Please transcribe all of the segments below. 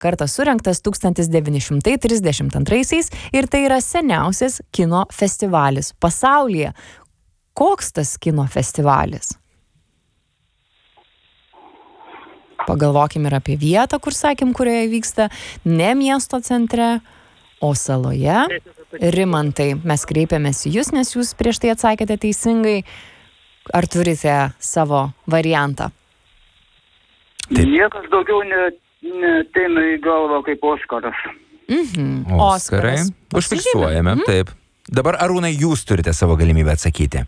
kartą surengtas 1932 ir tai yra seniausias kino festivalis pasaulyje. Koks tas kino festivalis? Pagalvokim ir apie vietą, kur sakėm, kurioje vyksta ne miesto centre, o saloje. Rimantai, mes kreipiamės į jūs, nes jūs prieš tai atsakėte teisingai. Ar turite savo variantą? Niekas daugiau neteina į galvą kaip Oskaras. Oskarai. Užfiksuojame, taip. Dabar, Arūnai, jūs turite savo galimybę atsakyti.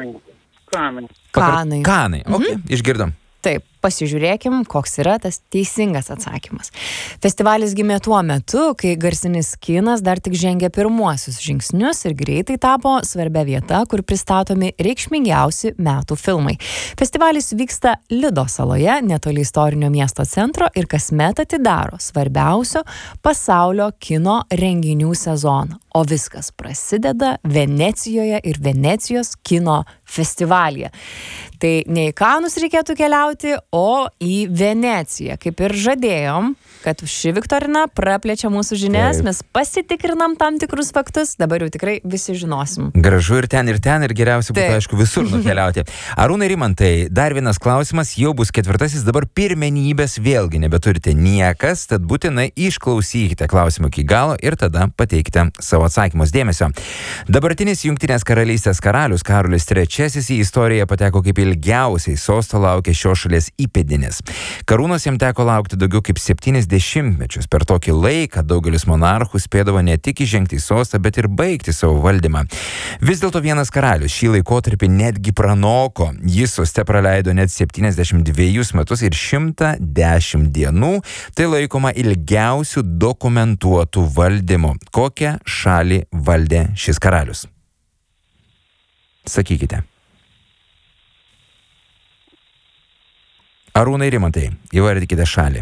Kanai. Okay, išgirdom. Taip, pasižiūrėkim, koks yra tas teisingas atsakymas. Festivalis gimė tuo metu, kai garsinis kinas dar tik žengė pirmuosius žingsnius ir greitai tapo svarbia vieta, kur pristatomi reikšmingiausi metų filmai. Festivalis vyksta Lido saloje, netoli istorinio miesto centro ir kasmet atidaro svarbiausio pasaulio kino renginių sezoną. O viskas prasideda Venecijoje ir Venecijos kino festivalyje. Tai ne į Kanus reikėtų keliauti, o į Veneciją. Kaip ir žadėjom, kad ši viktorina praplečia mūsų žinias, mes pasitikrinam tam tikrus faktus, dabar jau tikrai visi žinosim. Gražu ir ten, ir geriausia būtų, aišku, visur nukeliauti. Arūnai, Rimantai, dar vienas klausimas, jau bus ketvirtasis, dabar pirmenybės vėlgi nebeturite niekas, tad būtinai išklausykite klausimą iki galo ir tada pateikite savo atsakymus. Dėmesio. Dabartinis Jungtinės karalystės karalius Karolis III į istoriją pateko kaip ilgiausiai sosto laukė šios šalies įpėdinis. Karūnos jam teko laukti daugiau kaip 70 mečius. Per tokį laiką daugelis monarchų spėdavo ne tik įžengti į sostą, bet ir baigti savo valdymą. Vis dėlto vienas karalius šį laikotarpį netgi pranoko. Jis soste praleido net 72 metus ir 110 dienų. Tai laikoma ilgiausių dokumentuotų valdymų. Kokią šalį valdė šis karalius? Sakykite. Arūnai, Rimantai, įvardykite šalį.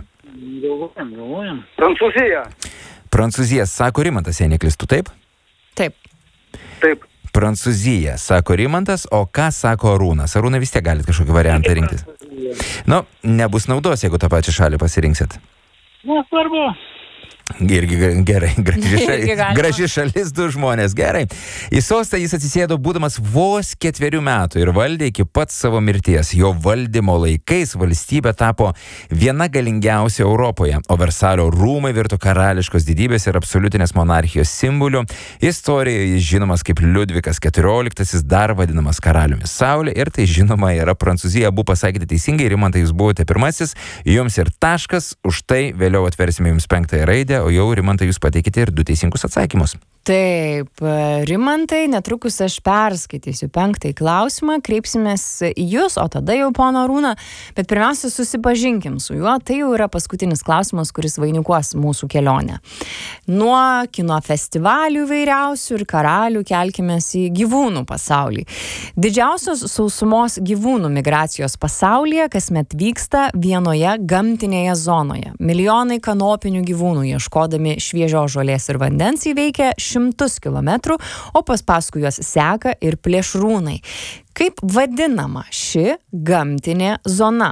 Prancūzija, sako Rimantas, jei neklystu, taip? Taip. Prancūzija, sako Rimantas, o ką sako Arūnas? Arūnai, vis tiek galite kažkokį variantą rinktis. Nebus naudos, jeigu tą pačią šalį pasirinksit. Svarbu. Irgi gerai, graži šalis, du žmonės, gerai. Į sostą jis atsisėdo būdamas vos 4 metų ir valdė iki pat savo mirties. Jo valdymo laikais valstybė tapo viena galingiausia Europoje, o Versalio rūmai virto karališkos didybės ir absoliutinės monarchijos simboliu. Istorijoje jis žinomas kaip Liudvikas XIV, dar vadinamas karaliumi Saulė, ir tai žinoma yra Prancūzija. Abu pasakėte teisingai, Rimantai, jūs buvote pirmasis, jums ir taškas, už tai vėliau atversime jums 5 raidę. O jau, Rimantai, jūs pateikite ir 2 teisingus atsakymus. Taip, Rimantai, netrukus aš perskaitysiu 5 klausimą, kreipsimės į jūs, o tada jau pono Arūną, bet pirmiausia susipažinkim su juo, tai jau yra paskutinis klausimas, kuris vainikuos mūsų kelionę. Nuo kino festivalių įvairiausių ir karalių kelkimės į gyvūnų pasaulį. Didžiausios sausumos gyvūnų migracijos pasaulyje kasmet vyksta vienoje gamtinėje zonoje. Milijonai kanopinių gyvūnų ieškodami šviežios žolės ir vandens įveikia 100 kilometrų, o paskui juos seka ir plėšrūnai. Kaip vadinama ši gamtinė zona?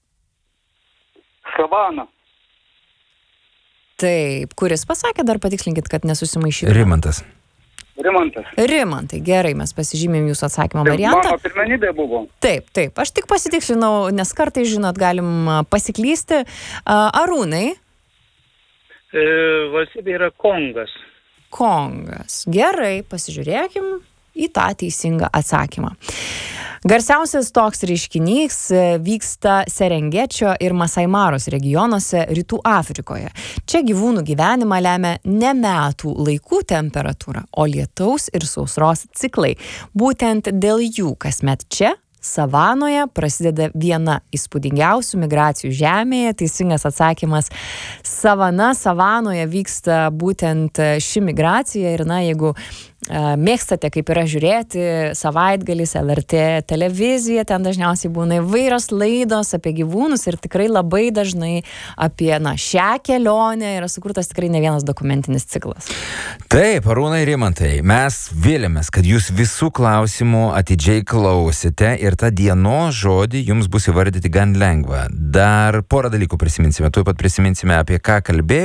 Savana. Taip, kuris pasakė, dar patikslinkit, kad nesusimaišytų. Rimantas. Rimantai, gerai, mes pasižymėm jūsų atsakymą variantą. Mano pirmenybė buvo. Taip, aš tik pasitikslinau, nes kartais, žinot, galim pasiklysti. Arūnai? Valstybė yra Kongas. Gerai, pasižiūrėkim į tą teisingą atsakymą. Garsiausias toks reiškinys vyksta Serengečio ir Masai Maros regionuose Rytų Afrikoje. Čia gyvūnų gyvenimą lemia ne metų laikų temperatūra, o lietaus ir sausros ciklai. Būtent dėl jų kasmet čia savanoje prasideda viena įspūdingiausių migracijų žemėje. Teisingas atsakymas - savanoje vyksta būtent ši migracija ir jeigu mėgstate, kaip yra žiūrėti savaitgalis LRT televiziją, ten dažniausiai būna įvairios laidos apie gyvūnus ir tikrai labai dažnai apie šią kelionę yra sukurtas tikrai ne vienas dokumentinis ciklas. Taip, Arūnai, Rimantai, mes vėliamės, kad jūs visų klausimų atidžiai klausite ir tą dienos žodį jums bus įvardyti gan lengva. Dar porą dalykų prisiminsime, tuoj pat prisiminsime, apie ką kalbėjome.